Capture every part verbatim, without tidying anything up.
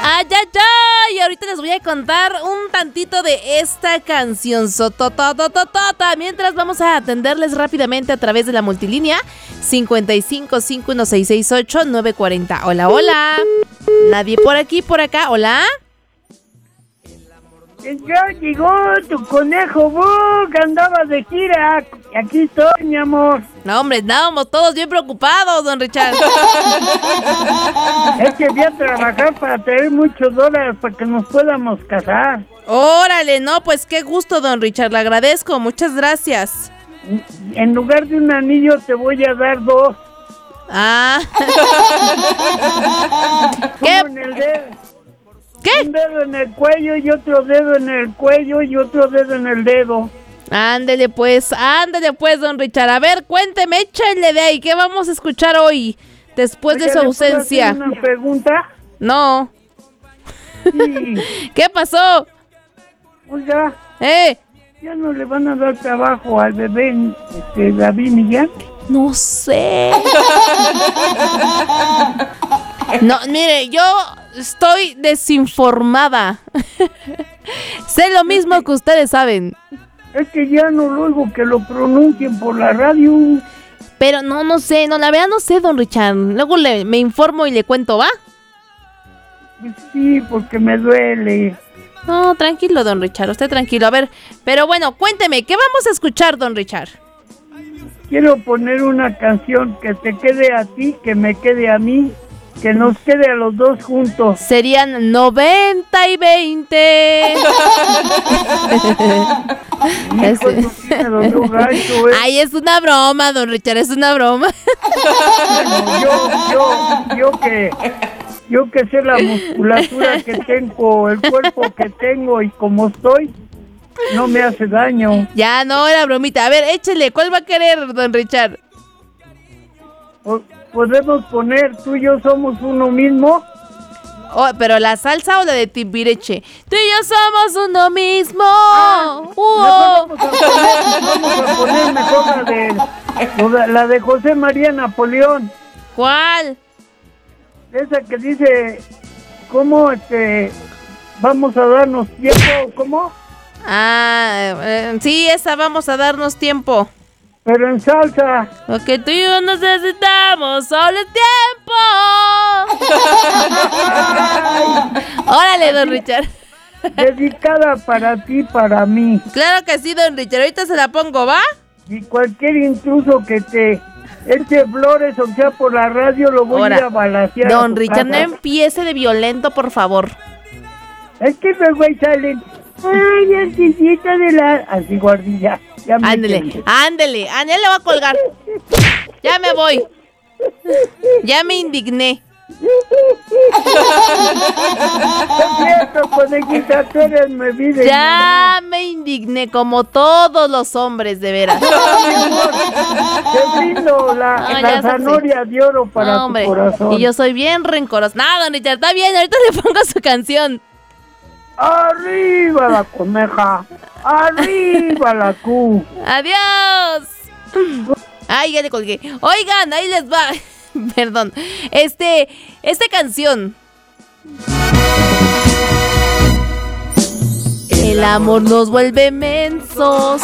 Ay, ay, ay, ahorita les voy a contar un tantito de esta canción sototototota. Mientras vamos a atenderles rápidamente a través de la multilínea cincuenta y cinco, cinco uno seis seis ocho, nueve cuatro cero. Hola, hola. Nadie por aquí, por acá. Hola. Ya llegó tu conejo, vos, que andabas de gira. Aquí estoy, mi amor. No, hombre, estábamos todos bien preocupados, don Richard. Es que voy a trabajar para tener muchos dólares para que nos podamos casar. Órale, no, pues qué gusto, don Richard, le agradezco, muchas gracias. En lugar de un anillo te voy a dar dos. Ah. ¿Qué? En el dedo. ¿Qué? Un dedo en el cuello y otro dedo en el cuello y otro dedo en el dedo. Ándele pues, ándele pues, don Richard. A ver, cuénteme, échale de ahí, ¿qué vamos a escuchar hoy después de su ausencia? ¿Puedo hacer una pregunta? No. Sí. ¿Qué pasó? Oiga. ¿Eh? ¿Ya no le van a dar trabajo al bebé este, David Miguel? No sé. No, mire, yo estoy desinformada. Sé lo mismo que ustedes saben. Es que ya no lo oigo que lo pronuncien por la radio. Pero no, no sé, no, la verdad no sé, don Richard. Luego le, me informo y le cuento, ¿va? Sí, porque me duele. No, tranquilo, don Richard, usted tranquilo. A ver, pero bueno, cuénteme, ¿qué vamos a escuchar, don Richard? Quiero poner una canción que te quede a ti, que me quede a mí, que nos quede a los dos juntos. Serían noventa y veinte. Es... Ay, es una broma, don Richard, es una broma. Bueno, yo, yo, yo que... Yo que sé la musculatura que tengo, el cuerpo que tengo y como estoy, no me hace daño. Ya, no, era bromita. A ver, échele, ¿cuál va a querer, don Richard? ¿Podemos poner tú y yo somos uno mismo? Oh, ¿pero la salsa o la de Timbiriche? Tú y yo somos uno mismo. Ah, uh vamos, a poner, vamos a poner mejor la de, la de José María Napoleón. ¿Cuál? Esa que dice, ¿cómo este, vamos a darnos tiempo? ¿Cómo? Ah, eh, sí, esa vamos a darnos tiempo. Pero en salsa. Porque tú y yo necesitamos solo tiempo. Órale, don Richard. Dedicada para ti, para mí. Claro que sí, don Richard. Ahorita se la pongo, ¿va? Y cualquier intruso que te eche flores o sea por la radio lo voy Ahora, a ir a balacear. Don a Richard, casa. no empiece de violento, por favor. Es que me güey salen. Ay, anticita de la... Así, guardilla. Ándele, ándele, ándele, le voy a colgar. Ya me voy. Ya me indigné. Cierto, conejita, tú eres mi vida. Ya me indigné como todos los hombres, de veras. Te brindo la, no, la zanahoria de oro para no, tu corazón. Y yo soy bien rencorosa. No, don Richard, está bien, ahorita le pongo su canción. ¡Arriba la coneja! ¡Arriba la Q! ¡Adiós! Ay, ya le colgué. Oigan, ahí les va. Perdón. Este, esta canción. El amor nos vuelve mensos.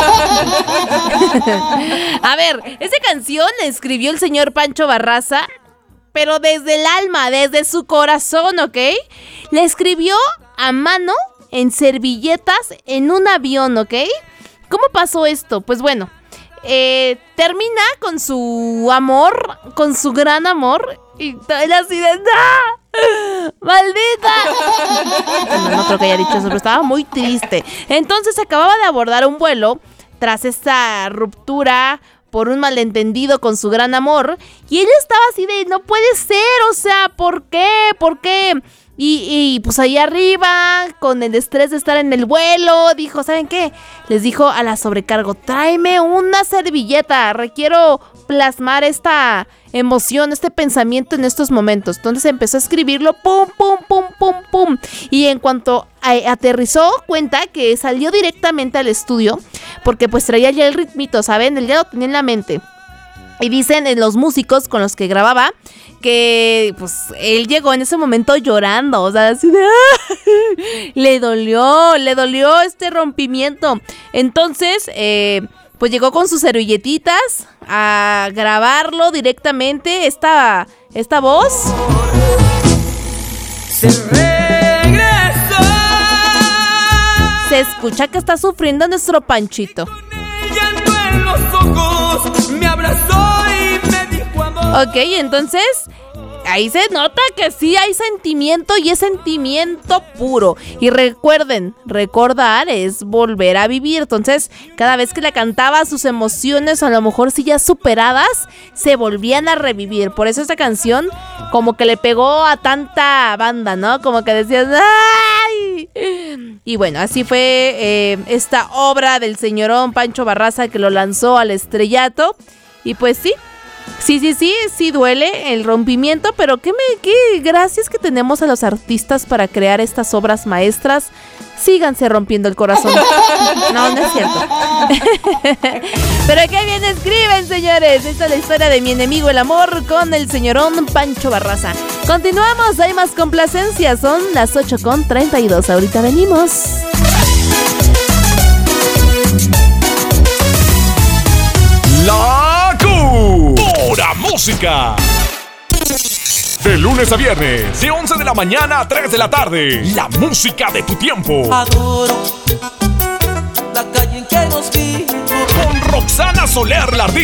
A ver, esta canción la escribió el señor Pancho Barraza, pero desde el alma, desde su corazón, ¿ok? La escribió a mano, en servilletas, en un avión, ¿ok? ¿Cómo pasó esto? Pues bueno, eh, termina con su amor, con su gran amor, y él así de ¡ah! ¡Maldita! No, no creo que haya dicho eso, pero estaba muy triste. Entonces acababa de abordar un vuelo tras esta ruptura por un malentendido con su gran amor, y ella estaba así de no puede ser, o sea, ¿por qué? ¿Por qué? Y, y pues ahí arriba, con el estrés de estar en el vuelo, dijo, ¿saben qué? Les dijo a la sobrecargo, tráeme una servilleta, requiero plasmar esta emoción, este pensamiento en estos momentos. Entonces empezó a escribirlo, pum, pum, pum, pum, pum. Y en cuanto a, aterrizó, cuenta que salió directamente al estudio, porque pues traía ya el ritmito, ¿saben? Él ya lo tenía en la mente. Y dicen en los músicos con los que grababa que pues él llegó en ese momento llorando, o sea, así de ¡ah! le dolió, le dolió este rompimiento. Entonces, eh, pues llegó con sus servilletitas a grabarlo directamente, esta, esta voz. Se regresó. Se escucha que está sufriendo nuestro Panchito. Llanto en los ojos, me abrazó y me dijo amor. Ok, entonces ahí se nota que sí hay sentimiento y es sentimiento puro. Y recuerden, recordar es volver a vivir. Entonces, cada vez que le cantaba, sus emociones, a lo mejor sí ya superadas, se volvían a revivir. Por eso esta canción como que le pegó a tanta banda, ¿no? Como que decían ¡ay! Y bueno, así fue eh, esta obra del señorón Pancho Barraza que lo lanzó al estrellato. Y pues sí. Sí, sí, sí, sí duele el rompimiento, pero qué, me, qué gracias que tenemos a los artistas para crear estas obras maestras. Síganse rompiendo el corazón. No, no es cierto. Pero qué bien escriben, señores. Esta es la historia de Mi Enemigo el Amor con el señorón Pancho Barraza. Continuamos, hay más complacencias. Son las ocho con treinta y dos. Ahorita venimos. La Pura Música. De lunes a viernes, de once de la mañana a tres de la tarde. La música de tu tiempo. Adoro la calle en que nos vimos. Con Roxana Soler, la ardilla.